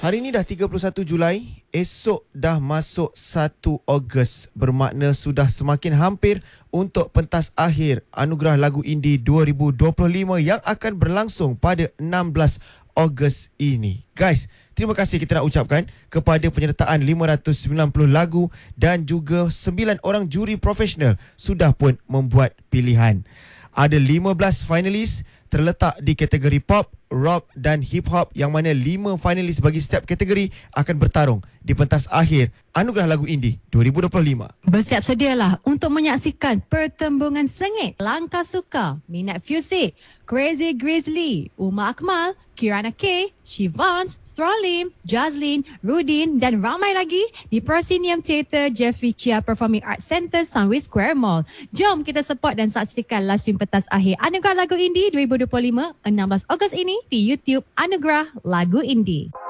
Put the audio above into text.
Hari ini dah 31 Julai, esok dah masuk 1 Ogos. Bermakna sudah semakin hampir untuk pentas akhir Anugerah Lagu Indie 2025 yang akan berlangsung pada 16 Ogos ini. Guys, terima kasih kita nak ucapkan kepada penyertaan 590 lagu dan juga 9 orang juri profesional sudah pun membuat pilihan. Ada 15 finalis terletak di kategori pop, rock dan hip hop yang mana 5 finalis bagi setiap kategori akan bertarung di pentas akhir Anugerah Lagu Indie 2025. Bersiap sedialah untuk menyaksikan pertembungan sengit Langkah Suka, Minat Fusik, Crazy Grizzly, Uma Akmal, Kirana K, Shivans, Strolim, Jazlyn, Rudin dan ramai lagi di Proscenium Theatre Jeffrey Chia Performing Arts Centre, Sunway Square Mall. Jom kita support dan saksikan live stream pentas akhir Anugerah Lagu Indie 2025 16 Ogos ini di YouTube Anugerah Lagu Indie.